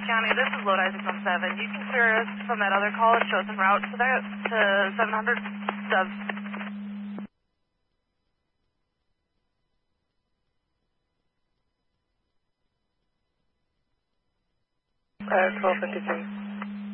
County, this is Load Isaac on 7. You can clear us from that other call. It shows en route to that, to 700 Dove. 1253.